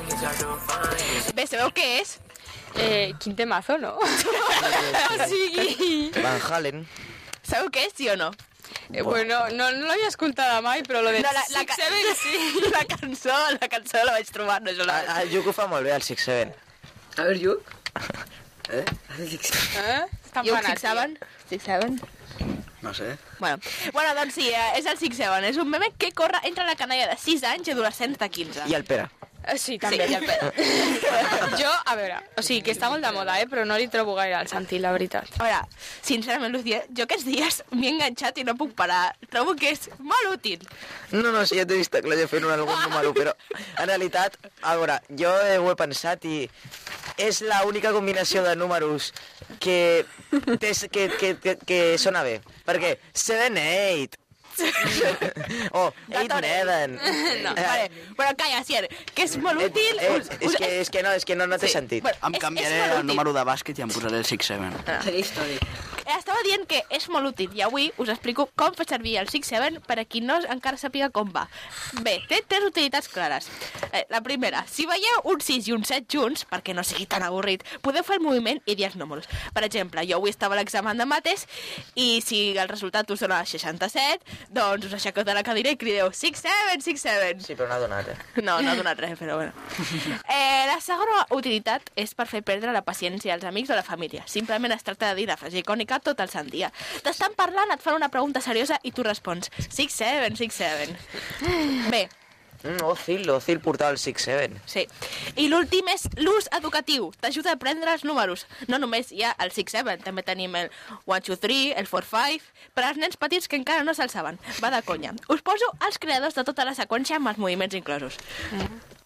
Bé, sabeu què és? Quin temazo, no? O sigui... Van Halen. Sabeu què és, sí o no? Bueno, no l'havia escoltada mai, però lo de Six Seven sí. La cançó la vaig trobar, no jo la vaig... El Lluc ho fa molt bé, el 6-7. A ver, Lluc. Estan I un fanats. 6-7? No sé. Bueno, doncs sí, és el 6-7. És un meme que corre entre la canalla de 6 anys i adolescents de 15. I el Pere. Sí, també. Sí, Jo, a veure, o sigui, que està molt de moda, però no li trobo gaire al sentit, la veritat. A veure, sincerament, Lucía, jo aquests dies m'he enganxat i no puc parar. Trobo que és molt útil. No, sí, ja t'he vist que l'he fent algun número, però en realitat, a veure, jo ho he pensat i és l'única combinació de números que sona bé. Perquè 7-8 o 8-9. No, vale. Bueno, calla, Sier, que és molt útil... És que no té sentit. Bueno, Em canviaré el número de bàsquet i em posaré el 6-7. Seria històric. Estava dient que és molt útil i avui us explico com fer servir el 6-7 per a qui no encara sàpiga com va. Bé, té 3 utilitats clares. La primera, si veieu un 6 i un 7 junts, perquè no sigui tan avorrit, podeu fer el moviment i dir els números. Per exemple, jo avui estava a l'examen de mates i si el resultat us dona 67, doncs us aixequeu de la cadira i crideu 6-7, 6-7. Sí, però no ha donat, No ha donat res, però bueno. La segona utilitat és per fer perdre la paciència als amics o a la família. Simplement es tracta de dir la frase icònica tot el sant dia. T'estan parlant, et fan una pregunta seriosa i tu respons 6-7, 6-7. Bé. Òcil portar el 6-7. Sí. I l'últim és l'ús educatiu. T'ajuda a aprendre els números. No només hi ha el 6-7, també tenim el 1-2-3, el 4-5, per als nens petits que encara no se'l saben. Va de conya. Us poso els creadors de tota la seqüència amb els moviments inclosos.